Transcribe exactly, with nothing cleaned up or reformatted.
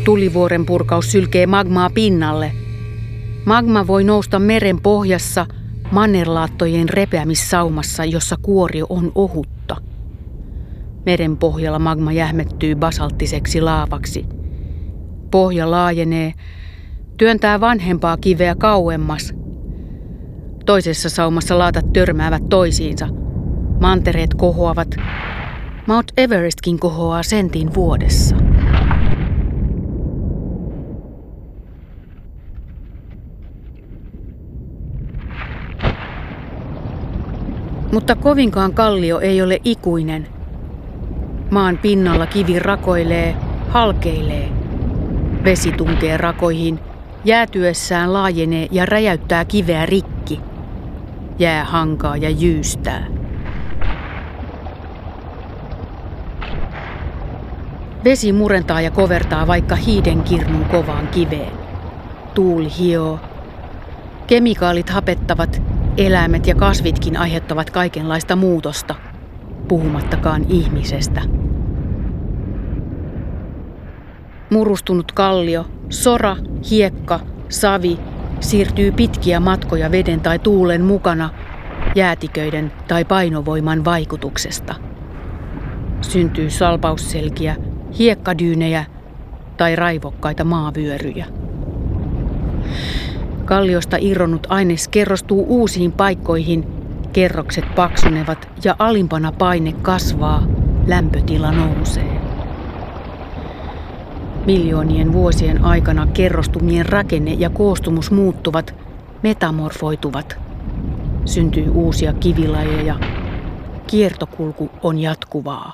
Tulivuoren purkaus sylkee magmaa pinnalle. Magma voi nousta meren pohjassa mannerlaattojen repeämissaumassa, jossa kuori on ohutta. Meren pohjalla magma jähmettyy basalttiseksi laavaksi. Pohja laajenee, työntää vanhempaa kiveä kauemmas. Toisessa saumassa laatat törmäävät toisiinsa. Mantereet kohoavat. Mount Everestkin kohoaa sentin vuodessa. Mutta kovinkaan kallio ei ole ikuinen. Maan pinnalla kivi rakoilee, halkeilee. Vesi tunkee rakoihin, jäätyessään laajenee ja räjäyttää kiveä rikki. Jää hankaa ja jyystää. Vesi murentaa ja kovertaa vaikka hiiden kirnun kovaan kiveen. Tuuli hioo. Kemikaalit hapettavat, eläimet ja kasvitkin aiheuttavat kaikenlaista muutosta, puhumattakaan ihmisestä. Murustunut kallio, sora, hiekka, savi siirtyy pitkiä matkoja veden tai tuulen mukana jäätiköiden tai painovoiman vaikutuksesta. Syntyy salpausselkiä, hiekkadyynejä tai raivokkaita maavyöryjä. Kalliosta irronnut aines kerrostuu uusiin paikkoihin, kerrokset paksunevat ja alimpana paine kasvaa, lämpötila nousee. Miljoonien vuosien aikana kerrostumien rakenne ja koostumus muuttuvat, metamorfoituvat. Syntyy uusia kivilajeja. Kiertokulku on jatkuvaa.